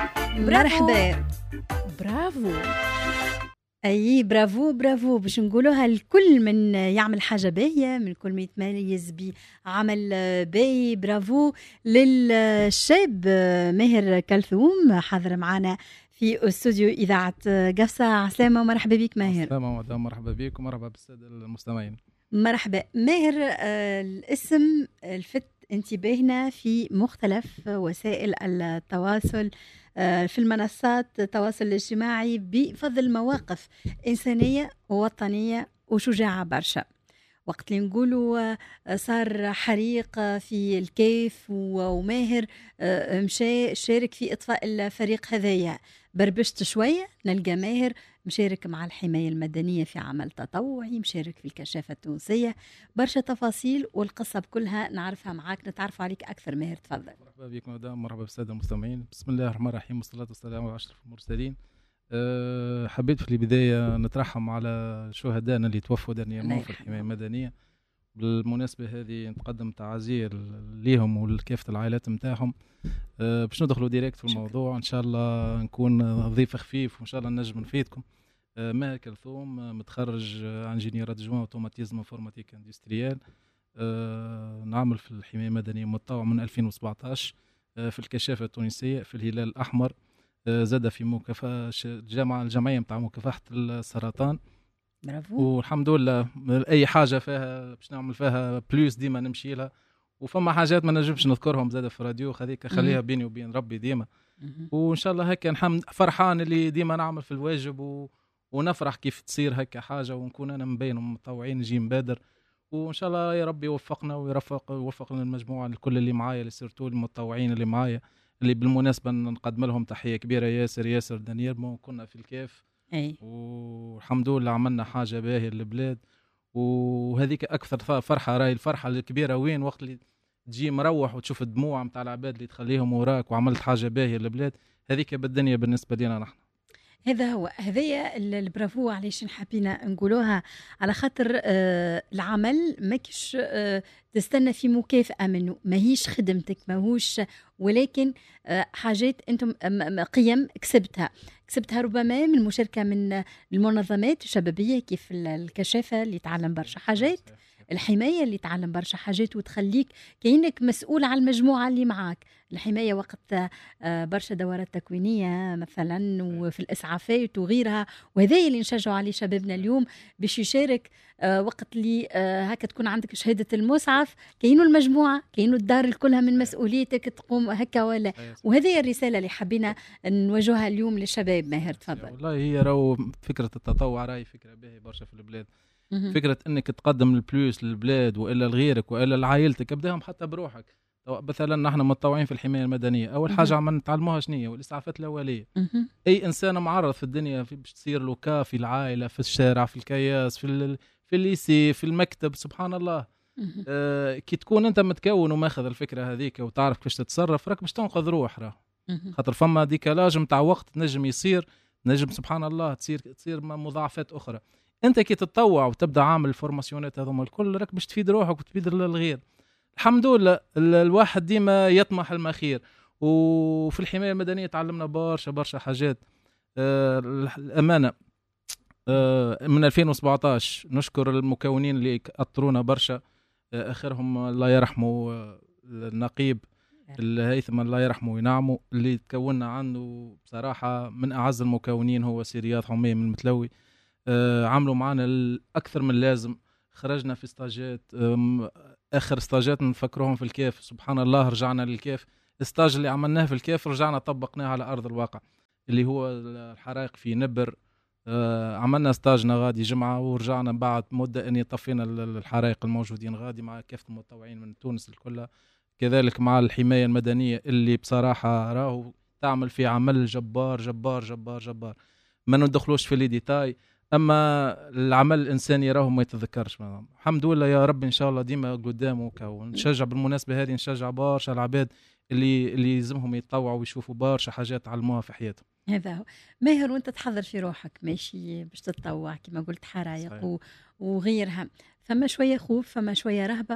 مرحبا. برافو. اي برافو برافو باش نقولوها الكل من يعمل حاجه باهيه، من كل ما يتميز بعمل باهي. برافو للشاب ماهر كلثوم حاضر معنا في استوديو اذاعه قفصه. عسلامه ومرحبا بك ماهر. عسلامة مدام، مرحبا بك ومرحبا بالساده المستمعين. مرحبا ماهر. الاسم الفت انتباهنا في مختلف وسائل التواصل، في المنصات التواصل الاجتماعي بفضل مواقف إنسانية ووطنية وشجاعة برشا. وقت اللي نقولوا صار حريق في الكيف وماهر مشى شارك في إطفاء الفريق هذايا. بربشت شوية نلقى ماهر مشارك مع الحماية المدنية في عمل تطوعي، مشارك في الكشافة التونسية. برشا تفاصيل والقصة بكلها نعرفها معاك، نتعرف عليك أكثر. ماهر تفضل. مرحبا بك مدام، مرحبا بالساده المستمعين. بسم الله الرحمن الرحيم والصلاة والسلام على أشرف المرسلين. حبيت في البداية نترحم على شهدائنا اللي توفوا دنيا يوم في الحماية المدنية. بالمناسبة هذه نتقدم تعازير ليهم ولكافة العائلات متاعهم. باش ندخلوا ديريكت في الموضوع إن شاء الله، نكون ضيف خفيف وإن شاء الله نجم نفيدكم. ماهر كلثوم، متخرج انجينير ادجوان اوتوماتيزم انفورماتيك اندستريال. نعمل في الحماية المدنية متطوع من 2017 في الكشافة التونسية في الهلال الأحمر. زاد في مكافحة الجمعية متاع مكافحة السرطان. برافو. والحمد لله أي حاجة فيها باش نعمل فيها بلوس ديما نمشي لها، وفما حاجات ما نجمش نذكرهم زاد في الراديو، خليك خليها بيني وبين ربي ديما. وإن شاء الله هكا نحمد فرحان اللي ديما نعمل في الواجب ونفرح كيف تصير هكا حاجة، ونكون أنا مبين ومتطوعين نجي مبادر. وإن شاء الله يا ربي يوفقنا ويوفق لنا المجموعة الكل اللي معايا، اللي سيرتو المتطوعين اللي معايا، اللي بالمناسبة نقدم لهم تحية كبيرة. ياسر دانيال كنا في الكيف أي. والحمد لله عملنا حاجة باهية للبلاد. وهذيك أكثر فرحة، راي الفرحة الكبيرة وين وقت اللي تجي مروح وتشوف الدموع متاع العباد اللي تخليهم وراك وعملت حاجة باهية للبلاد. هذيك بالدنيا بالنسبة لنا نحن. هذا هو هذايا البرافو. علاش حابين نقولوها؟ على خاطر العمل ماكش تستنى في مكافأة منه، ماهيش خدمتك ماهوش، ولكن حاجات انتم قيم كسبتها ربما من مشاركة من المنظمات الشبابية كيف الكشافة اللي تعلم برشا حاجات، الحماية اللي تعلم برشا حاجات وتخليك كأنك مسؤول على المجموعة اللي معاك. الحماية وقت برشا دورات تكوينية مثلا وفي الإسعافات وغيرها، وهذا اللي نشجع عليه شبابنا اليوم باش يشارك. وقت اللي هكا تكون عندك شهادة المسعف كأنه المجموعة كأنه الدار الكلها من مسؤوليتك تقوم هكا ولا. وهذه الرسالة اللي حبينا نوجهها اليوم للشباب. ماهر تفضل. والله هي راهو فكرة التطوع راهي فكرة باهية برشا في البلاد. فكرة انك تقدم البلوس للبلاد والا لغيرك والا لعائلتك، ابداهم حتى بروحك. مثلا نحن متطوعين في الحماية المدنية، اول حاجة عم نتعلموها شنية؟ والاسعافات الاولية. اي انسان معرض في الدنيا باش تصير له في العائلة، في الشارع، في الكياس، في الليسي، في المكتب، سبحان الله. كي تكون انت متكون وماخذ الفكرة هذيك وتعرف كيفاش تتصرف، راك باش تنقذ روح. خاطر فما ديكالاج متاع وقت نجم يصير، نجم سبحان الله تصير مضاعفات اخرى. انت كي تتطوع وتبدا عامل الفورماسيونات هذوما الكل، راك باش تفيد روحك وتفيد الغير. الحمد لله الواحد ديما يطمح المخير. وفي الحماية المدنية تعلمنا برشا حاجات. الأمانة من 2017 نشكر المكونين اللي أطرونا برشا. آخرهم الله يرحمه النقيب الهيثم الله يرحمه وينعمه، اللي تكوننا عنه بصراحة من أعز المكونين هو سي رياض حمية من المتلوي. عملوا معنا أكثر من لازم. خرجنا في استاجات، آخر استاجات نفكرهم في الكيف، سبحان الله رجعنا للكيف. استاج اللي عملناه في الكيف رجعنا طبقناه على أرض الواقع، اللي هو الحرائق في نبر. عملنا استاجنا غادي جمعة ورجعنا بعد مدة أن طفينا الحرائق الموجودين غادي مع كافة المتطوعين من تونس الكل. كذلك مع الحماية المدنية اللي بصراحة راهو تعمل في عمل جبار جبار جبار جبار. ما ندخلوش في الديتاي، اما العمل الانساني راهو ما يتذكرش. الحمد لله يا رب ان شاء الله ديما قدامك. ونشجع بالمناسبه هذه نشجع برشا العباد اللي يلزمهم يتطوعوا ويشوفوا برشا حاجات علموها في حياتهم. هذا هو ماهر. وانت تحضر في روحك ماشي باش تتطوع كما قلت حرايق وغيرها، فما شويه خوف فما شويه رهبه.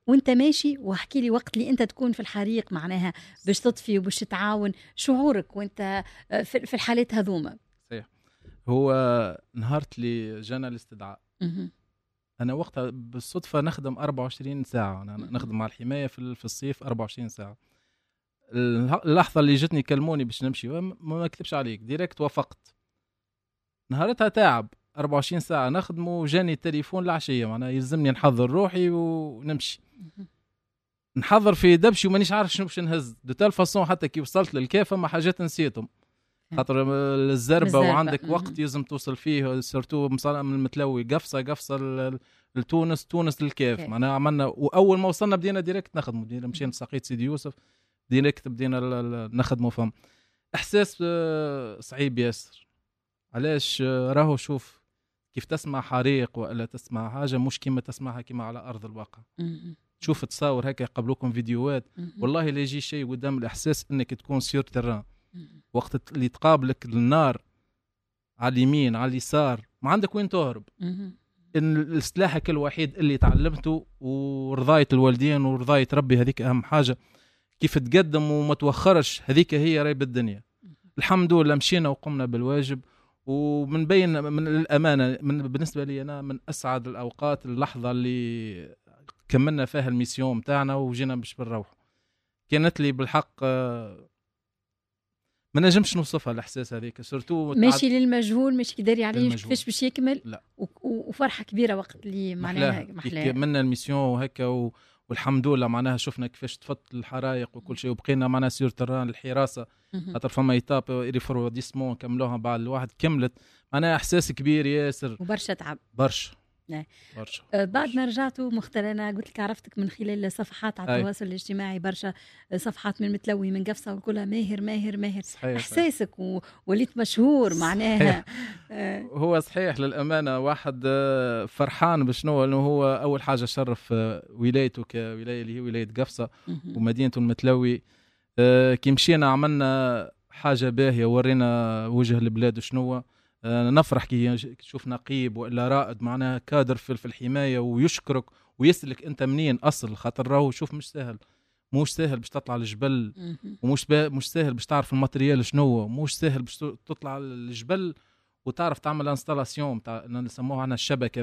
وانت ماشي، واحكي لي وقت اللي انت تكون في الحريق معناها باش تطفي وباش تتعاون، شعورك وانت في الحالات هذوما. صحيح. هو نهار اللي جانا الاستدعاء انا وقتها بالصدفه نخدم 24 ساعه، انا نخدم مع الحمايه في الصيف 24 ساعه. اللحظه اللي جتني كلموني باش نمشي، ما اكذبش عليك ديريكت وافقت. نهارتها تعب 24 ساعه نخدم، وجاني التليفون العشيه معناها يلزمني نحضر روحي ونمشي. نحضر في دبشي ومانيش عارف شنو باش نهز دو تال فاصون، حتى كي وصلت للكافه ما حاجات نسيتهم خاطر الزربه وعندك وقت يلزم توصل فيه، سورتو من المتلوي قفصه لتونس للكاف معناها عملنا. واول ما وصلنا بدينا ديريكت نخدموا، مشينا لساقية سيدي يوسف ديريكت بدينا نخدموا فم. احساس صعيب ياسر. علاش؟ راهو شوف كيف تسمع حريق ولا تسمع حاجه مش كيما تسمعها كيما على ارض الواقع. تشوف تصاور هكا يقبلوكم فيديوهات، والله لا يجي شيء قدام الاحساس انك تكون سير تران. وقت اللي تقابلك النار على اليمين على اليسار ما عندك وين تهرب. ان السلاحك الوحيد اللي تعلمته ورضاية الوالدين ورضاية ربي، هذيك اهم حاجه. كيف تقدم وما توخرش، هذيك هي ريب الدنيا. الحمد لله مشينا وقمنا بالواجب، ومن بين من الامانه بالنسبه لي انا من اسعد الاوقات اللحظه اللي كملنا فيها الميسيون بتاعنا وجينا باش بنروح. كانت لي بالحق ما نجمش نوصفها الاحساس هذيك، سورتو ماشي للمجهول، مش كداري عليه كيفاش باش يكمل. لا. وفرحه كبيره وقت اللي معناها محلاها كملنا الميسيون وهكا والحمد لله معناها شفنا كيفاش تفت الحرائق وكل شيء، وبقينا معناها سير تران الحراسه خاطر فما ايتاب ريفروديسمون كملوها بعد الواحد كملت معناها احساس كبير ياسر وبرشا تعب برشا. بعد ما رجعتوا مختار، انا قلت لك عرفتك من خلال صفحات على التواصل الاجتماعي، برشا صفحات من متلوي من قفصه وكلها ماهر ماهر ماهر. صحيح احساسك وليت مشهور معناها. هو صحيح للامانه واحد فرحان بشنو انه هو اول حاجه شرف ولايته كولايه اللي هي ولايه قفصه ومدينته المتلوي. كي مشينا عملنا حاجه باهيه، ورينا وجه البلاد وشنو. نفرح كي تشوف نقيب ولا رائد معناها كادر في الحمايه ويشكرك ويسألك انت منين اصل، خاطر راهو شوف مش سهل باش تطلع الجبل، مش سهل باش تعرف الماتريال شنو، مش سهل باش تطلع الجبل وتعرف تعمل انستالاسيون تاع نسموها عنا الشبكه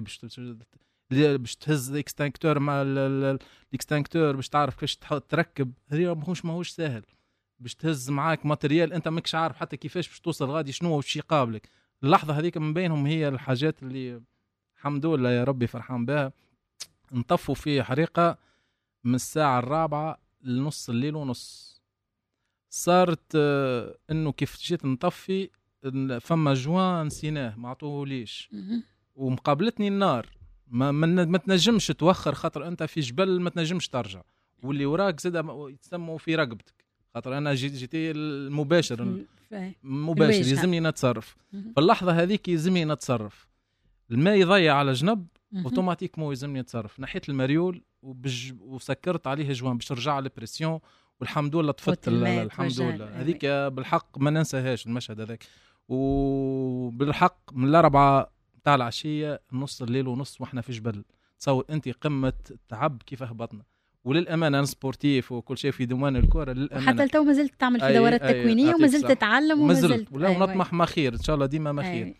باش تهز الاكستانكتور مع الاكستانكتور باش تعرف كيفاش تركب. هذه ماهوش سهل باش تهز معاك ماتريال انت ماكش عارف حتى كيفاش باش توصل غادي شنو وش يقابلك. اللحظه هذيك من بينهم هي الحاجات اللي الحمد لله يا ربي فرحان بها. نطفوا فيه حريقه من الساعه 4 لنص الليل ونص. صارت انه كيف جيت نطفي فما جوان نسيناه ما عطوه ليش، ومقابلتني النار ما تنجمش توخر خاطر انت في جبل ما تنجمش ترجع، واللي وراك زاد يتسموا في رقبتك خاطر انا جيتي المباشر يلزمني نتصرف. فاللحظه هذيك يلزمني نتصرف، الماء يضيع على جنب اوتوماتيك مو يلزمني نتصرف. نحيت المريول وسكرت عليه جوان باش رجع البريسيون، والحمد لله طفت الحمد لله. هذيك بالحق ما ننساهاش المشهد هذاك. وبالحق من الأربعة تاع العشيه نص الليل ونص واحنا في جبل. تصور انت قمه التعب كيف هبطنا. وللامانه انا سبورتيف وكل شيء في دوام الكره للامانه، حتى لتو ما زلت تعمل في دورات تكوينيه وما زلت تتعلم وما زلت ولا نطمح ما خير ان شاء الله ديما ما خير.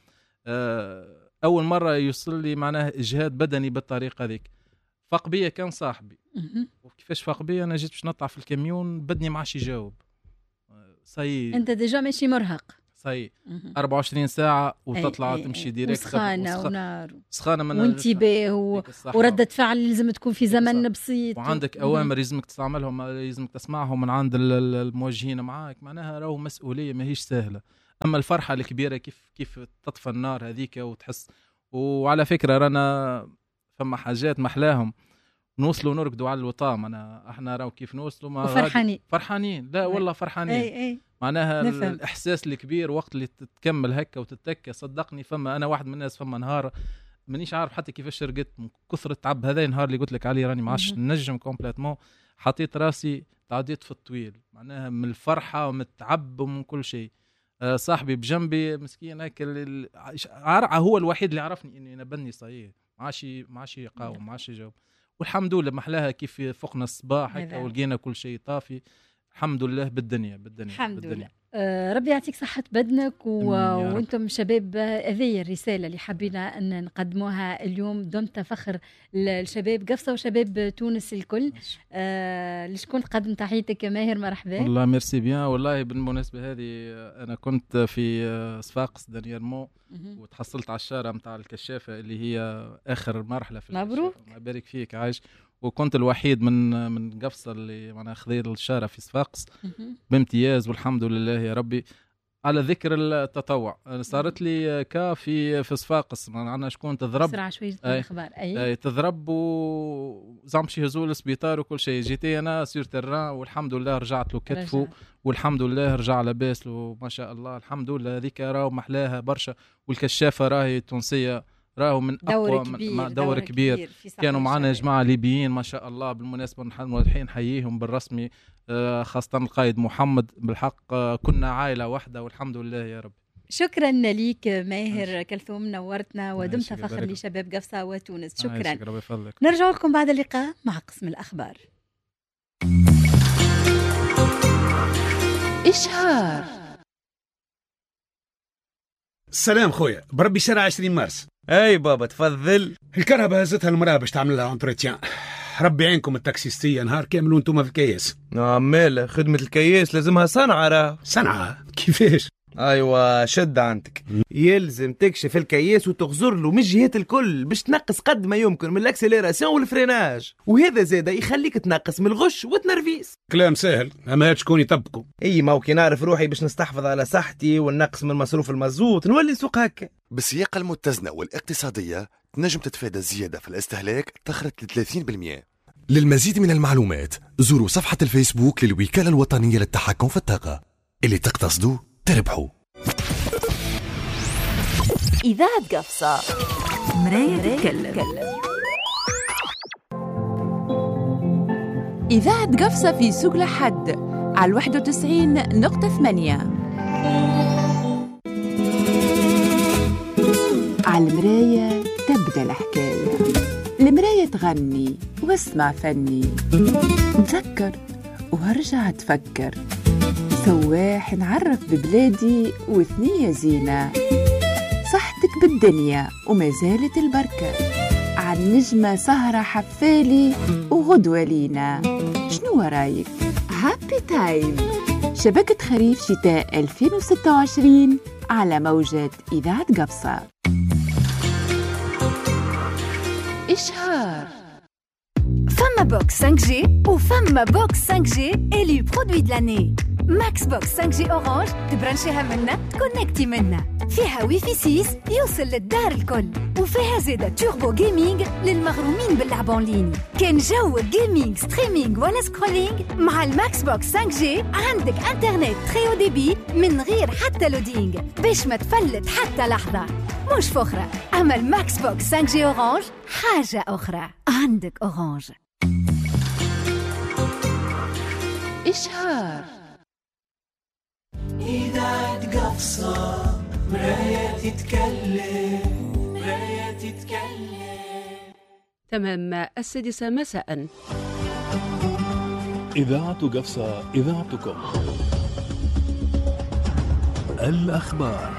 اول مره يوصل لي معناه اجهاد بدني بالطريقه هذيك. فاق بيا كان صاحبي وكيفاش فاق بيا انا جيت باش نطلع في الكاميون بدني ما عادش يجاوب. صاي انت ديجا ماشي مرهق صحيح 24 ساعة وتطلع تمشي ديريكت سخانة ونار سخانة من وانتباه وردة فعل لازم تكون في زمن بسيط، وعندك أوامر لازمك تستعملهم لازمك تسمعهم من عند الموجهين معاك. معناها راهو مسؤولية ما هيش سهلة. أما الفرحة الكبيرة كيف تطفى النار هذيك وتحس. وعلى فكرة رانا فما حاجات محلاهم نوصلوا نرقدوا على الوطام. احنا راهو كيف نوصلوا فرحانين لا والله فرحانين. معناها الإحساس الكبير وقت اللي تتكمل هكا وتتكى. صدقني فما أنا واحد من الناس فما نهار منيش عارف حتى كيفاش رقدت من كثر التعب. هذا النهار اللي قلت لك عليه راني معاش نجم كومبليتمون، حطيت راسي تعديت في الطويل معناها من الفرحة ومن التعب ومن كل شيء. صاحبي بجنبي مسكين هكا هو الوحيد اللي عرفني إني نبني صحيح، معاشي يقاوم معاشي يجاوب. والحمد لله محلاها كيف فقنا الصباح هكا ولقينا كل شيء طافي الحمد لله بالدنيا الحمد لله. ربي يعطيك صحة بدنك وانتم شباب. هذه الرسالة اللي حبينا أن نقدموها اليوم. دمت فخر الشباب قفصة وشباب تونس الكل. لشكون تقدم تحياتك ماهر؟ مرحبا. والله ميرسي بيان. والله بالمناسبة هذه أنا كنت في صفاقس دانييرمون وتحصلت على الشارع متاع الكشافة اللي هي آخر مرحلة في مبروك. الله يبارك فيك عايش. وكنت الوحيد من قفصة اللي معنا خذير الشارع في صفاقس بامتياز والحمد لله يا ربي. على ذكر التطوع صارت لي في صفاقس معنا شكون تضرب بسرعة شوية الأخبار أي تضرب وزعمشي هزول السبيطار وكل شيء. جيتي أنا سير تران والحمد لله رجعت له كتفه والحمد لله رجع لاباس له ما شاء الله الحمد لله. هذيك راهو محلاها برشا. والكشافة راهي تونسية راهو من أقوى دور كبير. كانوا معنا جماعة ليبيين ما شاء الله بالمناسبة الحين نحييهم بالرسمي خاصة القائد محمد. بالحق كنا عائلة واحدة والحمد لله يا رب. شكرا ليك ماهر كلثوم نورتنا ودمت فخر لشباب قفصة وتونس. شكرا. نرجع لكم بعد اللقاء مع قسم الأخبار. إشهار. السلام خويا بربي شارع 20 مارس. اي بابا تفضل. الكهرباء هزتها المراه باش تعمل لها انتريتيان. ربي يعينكم التاكسيستيه نهار كامل وانتم في الكياس. عمال خدمه الكياس لازمها صنعه. راه صنعه كيفاش؟ ايوه شد عندك. يلزم تكشف الكياس وتغزر له من الجهات الكل باش تنقص قد ما يمكن من الاكسليراسيون والفريناج. وهذا زاده يخليك تنقص من الغش والتنرفيس. كلام سهل اما شكون يطبقوا؟ اي ما كي نعرف روحي باش نستحفظ على صحتي وننقص من مصروف المازوت نولي نسوق هكا. بالسياقه المتزنه والاقتصاديه تنجم تتفادى الزياده في الاستهلاك تخرج ل 30%. للمزيد من المعلومات زوروا صفحه الفيسبوك للوكاله الوطنيه للتحكم في الطاقه. اللي تقتصدوا تربحوا. إذاعة قفصة مراية تتكلم. إذاعة قفصة في سوق لحد على 91.8. على المراية تبدأ الحكاية. المراية تغني واسمع فني. تذكر وارجع تفكر. سواح نعرف ببلادي وثنية زينة. صحتك بالدنيا وما زالت البركة. عن نجمة سهرة حفالي وغدوة لينا. شنو رايك؟ هابي تايم شبكة خريف شتاء 2026 على موجة إذاعة قفصة. إشهار. فما بوكس 5G وفما بوكس 5G إلي برودوي د لاني. ماكس بوكس 5G أورانج تبرنشيها منا تكونكتي منا. فيها ويفي 6 يوصل للدار الكل وفيها زيادة توربو جيمينج للمغرومين باللعب اونلاين. كان جو جيمينج ستريمينج ولا سكرولينج مع الماكس بوكس 5G عندك انترنت تريو ديبي من غير حتى لودينج باش ما تفلت حتى لحظة. مش فخرة أما الماكس بوكس 5G أورانج حاجة أخرى. عندك أورانج. إشهار. إذاعة قفصة مراية تتكلم. مراية تتكلم. تمام 6 مساء. إذاعة قفصة إذاعتكم. الأخبار.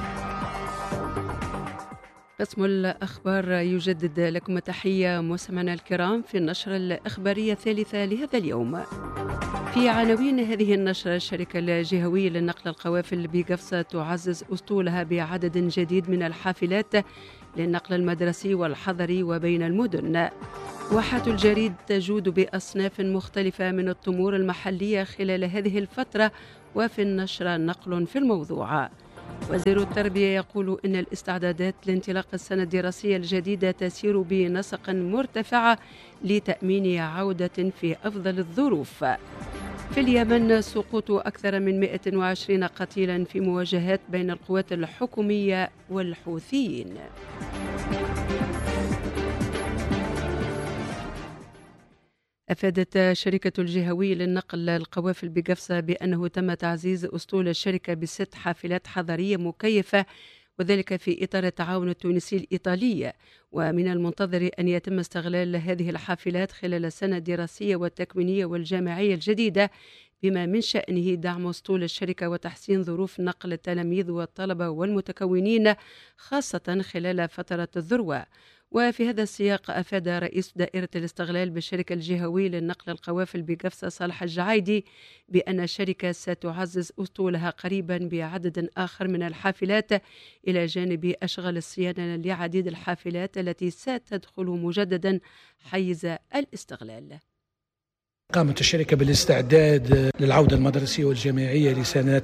قسم الأخبار يجدد لكم التحية مستمعينا الكرام في النشرة الإخبارية الثالثة لهذا اليوم. في عناوين هذه النشرة: الشركة الجهوية لنقل القوافل بقفصة تعزز أسطولها بعدد جديد من الحافلات للنقل المدرسي والحضري وبين المدن. واحة الجريد تجود بأصناف مختلفة من التمور المحلية خلال هذه الفترة، وفي النشرة نقل في الموضوع. وزير التربية يقول إن الاستعدادات لانطلاق السنة الدراسية الجديدة تسير بنسق مرتفع لتأمين عودة في أفضل الظروف. في اليمن سقوط أكثر من 120 قتيلا في مواجهات بين القوات الحكومية والحوثيين. أفادت شركة الجهوية للنقل القوافل بقفصة بأنه تم تعزيز أسطول الشركة ب6 حافلات حضرية مكيفة وذلك في إطار التعاون التونسي الإيطالي. ومن المنتظر أن يتم استغلال هذه الحافلات خلال السنة الدراسية والتكوينية والجامعية الجديدة، بما من شأنه دعم أسطول الشركة وتحسين ظروف نقل التلاميذ والطلبة والمتكونين خاصة خلال فترة الذروة. وفي هذا السياق أفاد رئيس دائرة الاستغلال بالشركة الجهوية للنقل القوافل بقفصة صالح الجعايدي بأن الشركة ستعزز أسطولها قريبا بعدد آخر من الحافلات إلى جانب أشغال الصيانة لعديد الحافلات التي ستدخل مجددا حيز الاستغلال. قامت الشركة بالاستعداد للعودة المدرسية والجامعية لسنة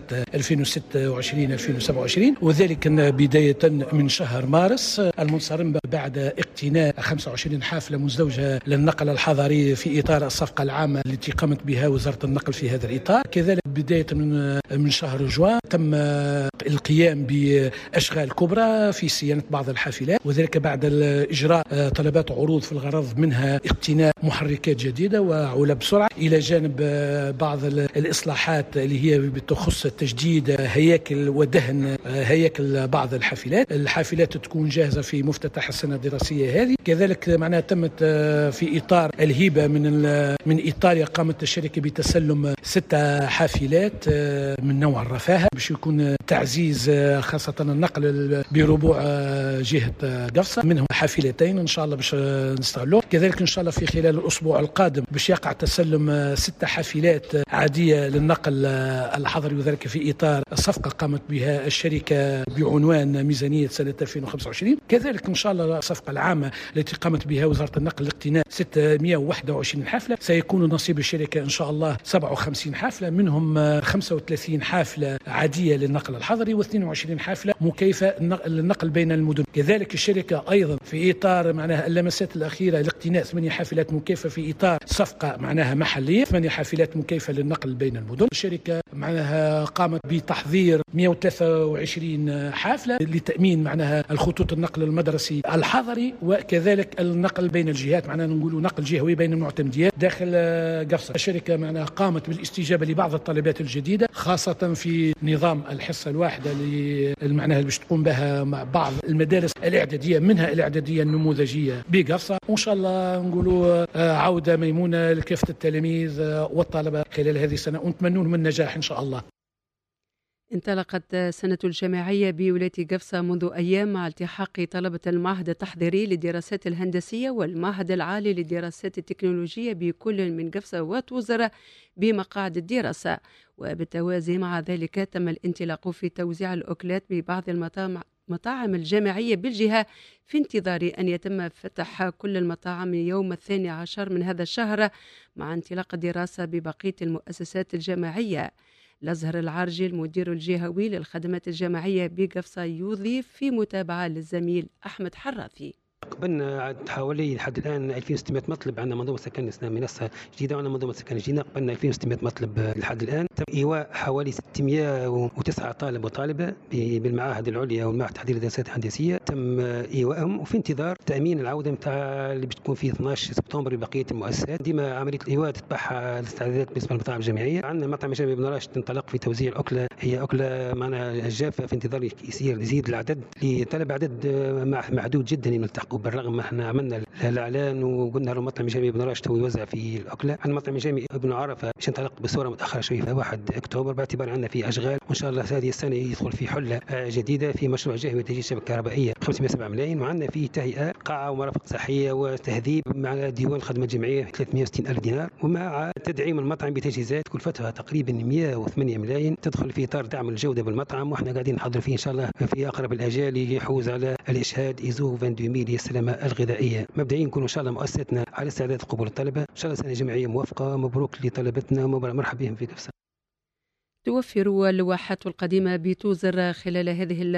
2026-2027، وذلك بداية من شهر مارس المنصرم بعد اقتناء 25 حافلة مزدوجة للنقل الحضري في إطار الصفقة العامة التي قامت بها وزارة النقل في هذا الإطار. كذلك بداية من شهر جوان تم القيام بأشغال كبرى في صيانة بعض الحافلات، وذلك بعد إجراء طلبات عروض في الغرض منها اقتناء محركات جديدة وعلب سرعة، إلى جانب بعض الإصلاحات اللي هي تخص تجديد هياكل ودهن هياكل بعض الحافلات تكون جاهزة في مفتتح السنة الدراسية هذه. كذلك معناها تمت في إطار الهبة من إيطاليا، قامت الشركة بتسلم 6 حافلات من نوع الرفاهة باش يكون تعزيز خاصة النقل بربوع جهة قفصة، منهم حافلتين إن شاء الله باش نستغلوه. كذلك إن شاء الله في خلال الأسبوع القادم باش يقع تسلم 6 حافلات عادية للنقل الحضري، وذلك في إطار الصفقة قامت بها الشركة بعنوان ميزانية سنة 2025. كذلك إن شاء الله الصفقة العامة التي قامت بها وزارة النقل لاقتناء 621 حافلة، سيكون نصيب الشركة إن شاء الله 57 حافلة، منهم 35 حافلة عادية للنقل الحضري و22 حافلة مكيفة للنقل بين المدن. كذلك الشركة أيضا في إطار معناها اللمسات الأخيرة لاقتناء 8 حافلات مكيفة في إطار صفقة معناها محلية، 8 حافلات مكيفة للنقل بين المدن. الشركة معناها قامت بتحضير 123 حافلة لتأمين معناها الخطوط النقل المدرسي الحضري، وكذلك النقل بين الجهات، معناها نقولوا نقل جهوي بين المعتمديات داخل قفصة. الشركة معناها قامت بالاستجابة لبعض الطلبات الجديدة خاصة في نظام الحصة الواحدة اللي معناها باش تقوم بها مع بعض المدارس الإعدادية، منها الإعدادية النموذجية بقفصة، وإن شاء الله نقولوا عودة ميمونة لكافة التلاميذ والطلبة خلال هذه السنة، ونتمنى لهم النجاح إن شاء الله. انطلقت سنة الجامعية بولاية قفصة منذ أيام مع التحاق طلبة المعهد التحضيري للدراسات الهندسية والمعهد العالي للدراسات التكنولوجية بكل من قفصة وتوزر بمقاعد الدراسة. وبالتوازي مع ذلك تم الانطلاق في توزيع الأكلات ببعض المطاعم الجامعية بالجهة في انتظار أن يتم فتح كل المطاعم يوم 12 من هذا الشهر مع انطلاق الدراسة ببقية المؤسسات الجامعية. الأزهر العارجي المدير الجهوي للخدمات الجامعية بقفصة يضيف في متابعة للزميل أحمد حراثي. قبلنا حوالي لحد الان 2600 مطلب، عندنا منظومه سكن منصه جديده وعندنا منظومه سكن جديده. قبلنا 2600 مطلب لحد الان، تم ايواء حوالي 609 طالب وطالبه بالمعاهد العليا والمعهد التحضيري للدراسات الهندسيه، تم ايوائهم وفي انتظار تامين العوده نتاع اللي بتكون في 12 سبتمبر ببقيه المؤسسات. ديما عمليه الايواء تتبعها الاستعدادات بالنسبه للمطاعم الجامعيه. عندنا مطعم جامعي بن راشد تنطلق في توزيع الاكله، هي اكله معنا جافه في انتظار يزيد العدد لطلب عدد محدود جدا يلتحقوا، بالرغم ما احنا عملنا الاعلان وقلنا له مطعم جامعي بن راشد هو يوزع في الاكله. عندنا مطعم جامعي ابن عرفه باش ينطلق بصوره متاخره شويه في 1 اكتوبر باعتبار عندنا في اشغال، وان شاء الله هذه السنه يدخل في حله جديده في مشروع جهوي تجهيز شبكه كهربائيه 507 ملايين، وعندنا في تهيئه قاعه ومرافق صحيه وتهذيب مع ديوان خدمه جمعيه 360 الف دينار، ومع تدعيم المطعم بتجهيزات كلفتها تقريبا 108 ملايين تدخل في اطار دعم الجوده بالمطعم. واحنا قاعدين نحضر فيه ان شاء الله في اقرب الاجال يحوز على الاشهاد ايزو 22000 للسلامه الغذائيه. مبدئيا نكون ان شاء الله مؤسستنا على استعداد قبول الطلبه، ان شاء الله سنه جمعيه موفقه، مبروك لطلبتنا، مرحبا بهم في قفصة. توفر اللوحات القديمة بتوزر خلال هذه